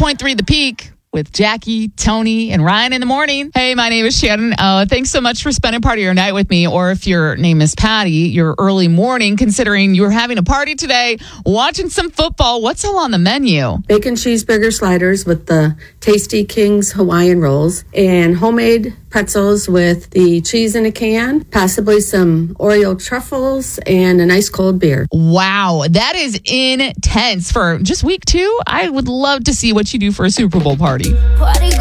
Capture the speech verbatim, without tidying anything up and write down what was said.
point three The Peak with Jackie, Tony, and Ryan in the morning. Hey, my name is Shannon. Uh, thanks so much for spending part of your night with me. Or if your name is Patty, your early morning, considering you're having a party today, watching some football. What's all on the menu? Bacon cheeseburger sliders with the Tasty King's Hawaiian rolls and homemade pretzels with the cheese in a can, possibly some Oreo truffles, and a nice cold beer. Wow, that is intense for just week two. I would love to see what you do for a Super Bowl party. Party